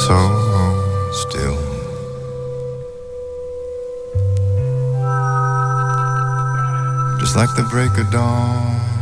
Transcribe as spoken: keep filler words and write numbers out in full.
so still. Just like the break of dawn,